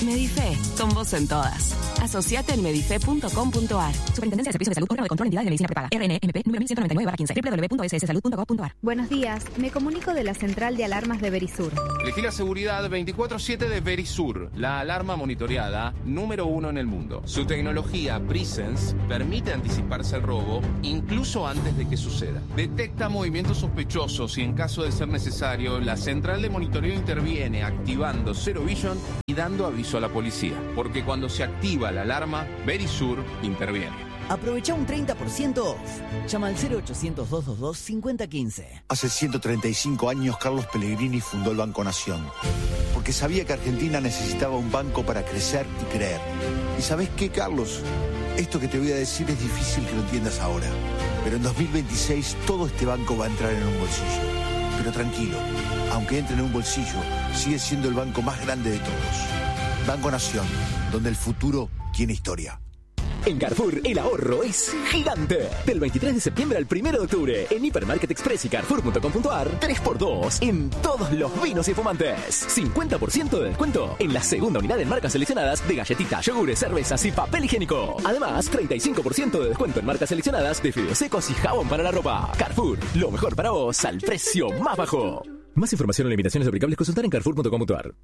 Medife, con vos en todas. Asociate en medife.com.ar. Superintendencia de Servicios de Salud, órgano de control, entidades de medicina prepaga. RNMP, número 1199/15, www.sssalud.gov.ar. Buenos días, me comunico de la central de alarmas de Verisur. Elegí la seguridad 24/7 de Verisur, la alarma monitoreada número 1 en el mundo. Su tecnología Presence permite anticiparse al robo incluso antes de que suceda. Detecta movimientos sospechosos y en caso de ser necesario, la central de monitoreo interviene activando Zero Vision y dando aviso a la policía. Porque cuando se activa la alarma, Verisur interviene. Aprovecha un 30% off. Llama al 0800-222-5015. Hace 135 años Carlos Pellegrini fundó el Banco Nación, porque sabía que Argentina necesitaba un banco para crecer y creer. ¿Y sabés qué, Carlos? Esto que te voy a decir es difícil que lo entiendas ahora, pero en 2026 todo este banco va a entrar en un bolsillo. Pero tranquilo, aunque entre en un bolsillo, sigue siendo el banco más grande de todos. Banco Nación, donde el futuro tiene historia. En Carrefour, el ahorro es gigante. Del 23 de septiembre al 1 de octubre, en Hipermarket Express y Carrefour.com.ar, 3x2 en todos los vinos y fumantes. 50% de descuento en la segunda unidad en marcas seleccionadas de galletitas, yogures, cervezas y papel higiénico. Además, 35% de descuento en marcas seleccionadas de fideos secos y jabón para la ropa. Carrefour, lo mejor para vos al precio más bajo. Más información o limitaciones aplicables, consultar en Carrefour.com.ar.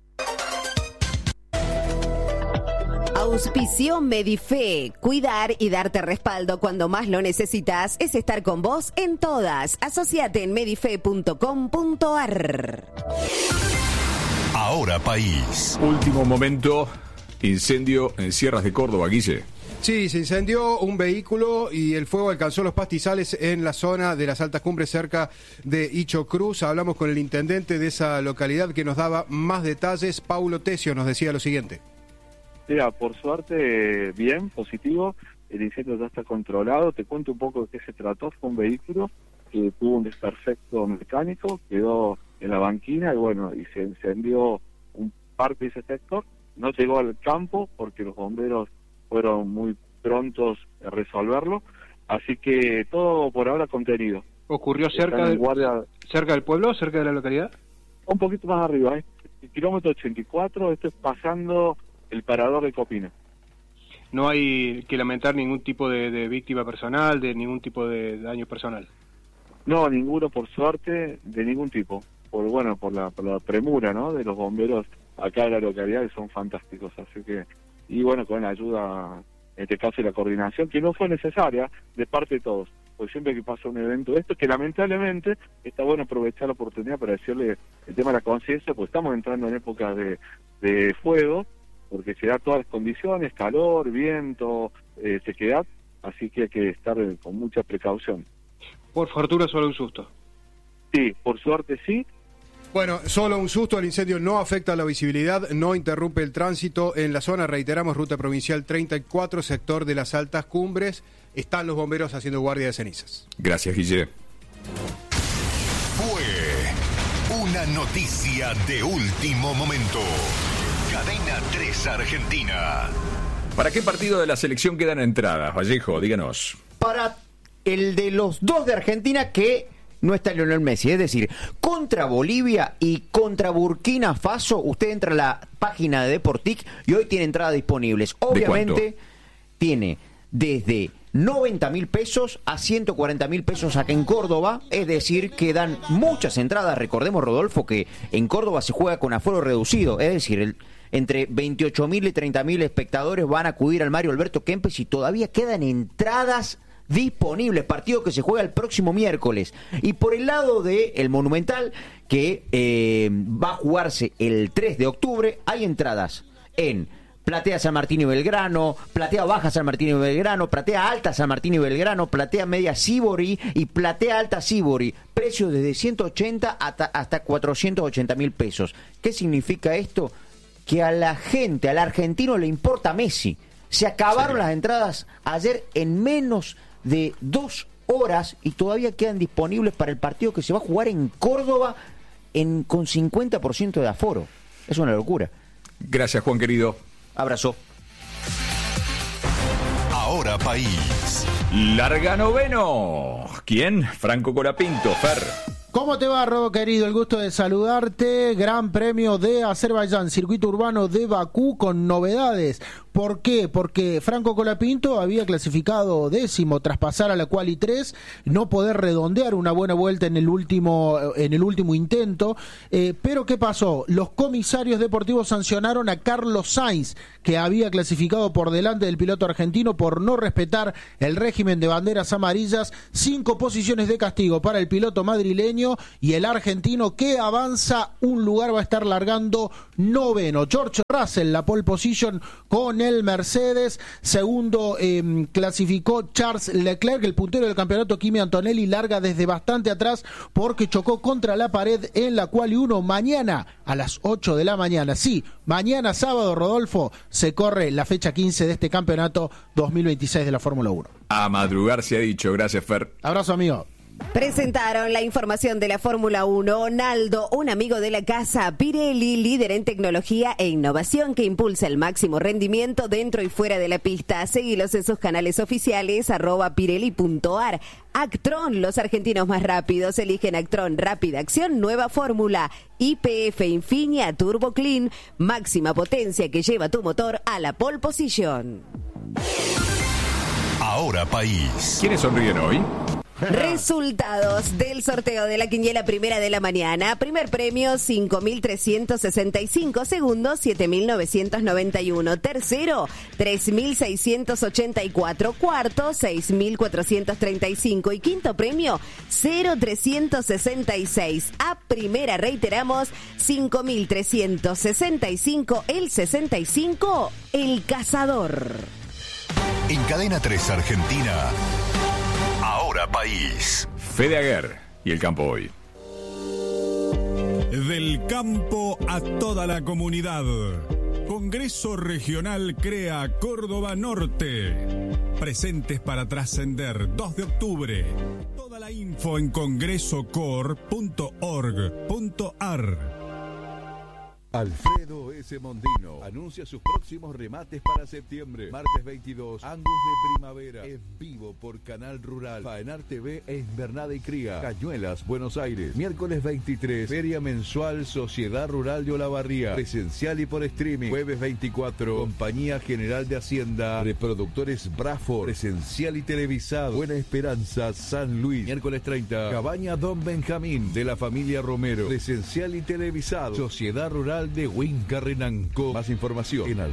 Auspició Medife. Cuidar y darte respaldo cuando más lo necesitas es estar con vos en todas. Asociate en medife.com.ar. Ahora País. Último momento, incendio en Sierras de Córdoba, Guille. Sí, se incendió un vehículo y el fuego alcanzó los pastizales en la zona de las altas cumbres cerca de Icho Cruz. Hablamos con el intendente de esa localidad que nos daba más detalles. Paulo Tesio nos decía lo siguiente. Mira, por suerte, bien, positivo, el incendio ya está controlado. Te cuento un poco de qué se trató. Fue un vehículo que tuvo un desperfecto mecánico, quedó en la banquina y bueno, y se encendió un parte de ese sector. No llegó al campo porque los bomberos fueron muy prontos a resolverlo, así que todo por ahora contenido. ¿Ocurrió cerca del pueblo, cerca de la localidad? Un poquito más arriba, el kilómetro 84, esto es pasando el parador de Copina. No hay que lamentar ningún tipo de víctima personal, de ningún tipo de daño personal. No, ninguno por suerte, de ningún tipo. Por la premura, ¿no?, de los bomberos acá de la localidad, que son fantásticos. Así que, y bueno, con la ayuda, en este caso, y la coordinación, que no fue necesaria de parte de todos. Porque siempre que pasa un evento de esto, que lamentablemente está bueno aprovechar la oportunidad para decirle el tema de la conciencia, pues estamos entrando en épocas de fuego, porque se da todas las condiciones, calor, viento, sequedad, así que hay que estar con mucha precaución. Por fortuna, solo un susto. Sí, por suerte sí. Bueno, solo un susto, el incendio no afecta la visibilidad, no interrumpe el tránsito en la zona, reiteramos, ruta provincial 34, sector de las altas cumbres, están los bomberos haciendo guardia de cenizas. Gracias, Guille. Fue una noticia de último momento. Cadena 3 Argentina. ¿Para qué partido de la selección quedan entradas, Vallejo? Díganos. Para el de los dos de Argentina que no está Lionel Messi, es decir, contra Bolivia y contra Burkina Faso, usted entra a la página de Deportic y hoy tiene entradas disponibles. Obviamente tiene desde 90.000 pesos a 140.000 pesos acá en Córdoba, es decir, quedan muchas entradas. Recordemos, Rodolfo, que en Córdoba se juega con aforo reducido, es decir, entre 28.000 y 30.000 espectadores van a acudir al Mario Alberto Kempes y todavía quedan entradas disponibles, partido que se juega el próximo miércoles. Y por el lado del Monumental, que va a jugarse el 3 de octubre, hay entradas en Platea San Martín y Belgrano, Platea Baja San Martín y Belgrano, Platea Alta San Martín y Belgrano, Platea Media Sibori y Platea Alta Sibori. Precios desde 180 hasta 480.000 pesos. ¿Qué significa esto? Que a la gente, al argentino le importa Messi. Se acabaron las entradas ayer en menos de 2 horas y todavía quedan disponibles para el partido que se va a jugar en Córdoba con 50% de aforo. Es una locura. Gracias, Juan querido. Abrazo. Ahora País. Larga noveno. ¿Quién? Franco Colapinto, Fer. ¿Cómo te va, Rodo, querido? El gusto de saludarte. Gran Premio de Azerbaiyán, circuito urbano de Bakú con novedades. ¿Por qué? Porque Franco Colapinto había clasificado 10º tras pasar a la Quali 3, no poder redondear una buena vuelta en el último intento. Pero ¿qué pasó? Los comisarios deportivos sancionaron a Carlos Sainz, que había clasificado por delante del piloto argentino por no respetar el régimen de banderas amarillas. 5 posiciones de castigo para el piloto madrileño, y el argentino, que avanza un lugar, va a estar largando 9º. George Russell, la pole position con el Mercedes. Segundo clasificó Charles Leclerc. El puntero del campeonato, Kimi Antonelli, larga desde bastante atrás porque chocó contra la pared en la Quali 1. Mañana a las 8 de la mañana, sí, mañana sábado, Rodolfo, se corre la fecha 15 de este campeonato 2026 de la Fórmula 1. A madrugar se ha dicho. Gracias, Fer. Abrazo, amigo. Presentaron la información de la Fórmula 1. Naldo, un amigo de la casa. Pirelli, líder en tecnología e innovación que impulsa el máximo rendimiento dentro y fuera de la pista. Seguilos en sus canales oficiales, @pirelli.ar. Actron, los argentinos más rápidos eligen Actron Rápida Acción, nueva fórmula. YPF Infinia Turbo Clean, máxima potencia que lleva tu motor a la pole position. Ahora País. ¿Quiénes sonríen hoy? Resultados del sorteo de la quiniela primera de la mañana. Primer premio, 5.365. Segundo, 7.991. Tercero, 3.684. Cuarto, 6.435. Y quinto premio, 0.366. A primera, reiteramos, 5.365. El 65, el cazador. En Cadena 3 Argentina. Ahora País. Fede Aguer y el campo hoy. Del campo a toda la comunidad. Congreso Regional Crea Córdoba Norte. Presentes para trascender. 2 de octubre. Toda la info en congresocor.org.ar. Alfredo S. Mondino anuncia sus próximos remates para septiembre. Martes 22, Angus de Primavera, en vivo por Canal Rural. Faenar TV e Invernada y Cría, Cañuelas, Buenos Aires. Miércoles 23, Feria Mensual Sociedad Rural de Olavarría, presencial y por streaming. Jueves 24, Compañía General de Hacienda, Reproductores Braford, presencial y televisado. Buena Esperanza, San Luis. Miércoles 30, Cabaña Don Benjamín, de la familia Romero, presencial y televisado. Sociedad Rural de Huincarrenanco. Más información en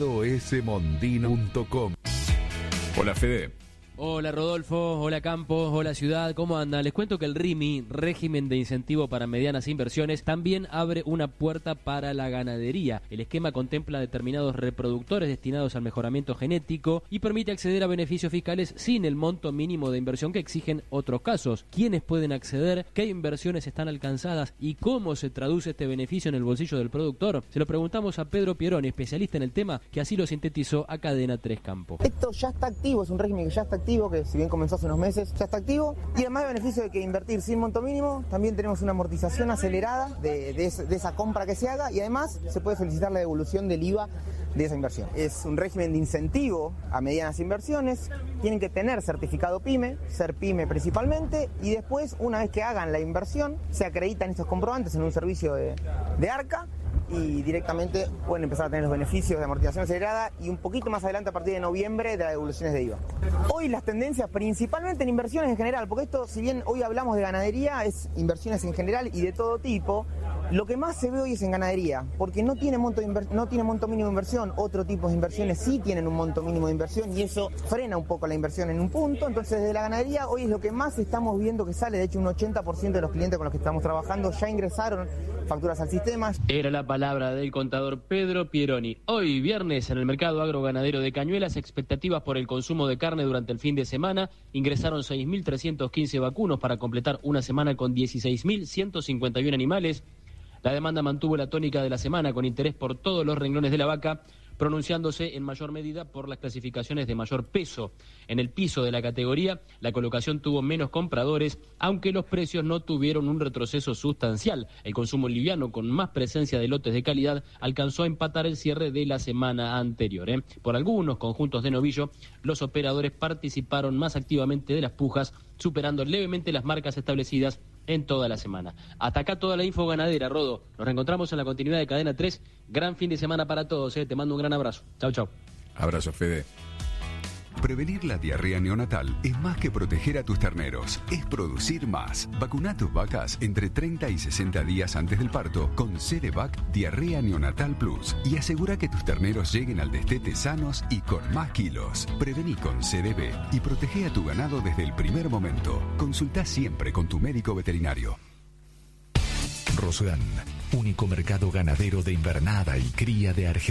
alfredosmondino.com. Hola, Fede. Hola, Rodolfo. Hola, Campos. Hola, Ciudad. ¿Cómo andan? Les cuento que el RIMI, régimen de incentivo para medianas inversiones, también abre una puerta para la ganadería. El esquema contempla determinados reproductores destinados al mejoramiento genético y permite acceder a beneficios fiscales sin el monto mínimo de inversión que exigen otros casos. ¿Quiénes pueden acceder? ¿Qué inversiones están alcanzadas? ¿Y cómo se traduce este beneficio en el bolsillo del productor? Se lo preguntamos a Pedro Pieroni, especialista en el tema, que así lo sintetizó a Cadena 3 Campo. Esto ya está activo, es un régimen que ya está activo, que si bien comenzó hace unos meses, ya está activo, y además el beneficio de que invertir sin monto mínimo, también tenemos una amortización acelerada de esa compra que se haga, y además se puede solicitar la devolución del IVA de esa inversión. Es un régimen de incentivo a medianas inversiones, tienen que tener certificado PYME, ser PYME principalmente, y después, una vez que hagan la inversión, se acreditan estos comprobantes en un servicio de ARCA, y directamente pueden empezar a tener los beneficios de amortización acelerada y un poquito más adelante, a partir de noviembre, de las devoluciones de IVA. Hoy las tendencias principalmente en inversiones en general, porque esto, si bien hoy hablamos de ganadería, es inversiones en general y de todo tipo. Lo que más se ve hoy es en ganadería, porque no tiene monto mínimo de inversión. Otro tipo de inversiones sí tienen un monto mínimo de inversión y eso frena un poco la inversión en un punto. Entonces, desde la ganadería hoy es lo que más estamos viendo que sale. De hecho, un 80% de los clientes con los que estamos trabajando ya ingresaron facturas al sistema. Era la palabra del contador Pedro Pieroni. Hoy, viernes, en el mercado agroganadero de Cañuelas, expectativas por el consumo de carne durante el fin de semana. Ingresaron 6.315 vacunos para completar una semana con 16.151 animales. La demanda mantuvo la tónica de la semana con interés por todos los renglones de la vaca, pronunciándose en mayor medida por las clasificaciones de mayor peso. En el piso de la categoría, la colocación tuvo menos compradores, aunque los precios no tuvieron un retroceso sustancial. El consumo liviano, con más presencia de lotes de calidad, alcanzó a empatar el cierre de la semana anterior. Por algunos conjuntos de novillo, los operadores participaron más activamente de las pujas, superando levemente las marcas establecidas en toda la semana. Hasta acá toda la info ganadera, Rodo. Nos reencontramos en la continuidad de Cadena 3. Gran fin de semana para todos, Te mando un gran abrazo. Chau, chau. Abrazo, Fede. Prevenir la diarrea neonatal es más que proteger a tus terneros, es producir más. Vacuna tus vacas entre 30 y 60 días antes del parto con Cerevac Diarrea Neonatal Plus y asegura que tus terneros lleguen al destete sanos y con más kilos. Prevení con CDB y protege a tu ganado desde el primer momento. Consulta siempre con tu médico veterinario. Rosgan, único mercado ganadero de invernada y cría de Argentina.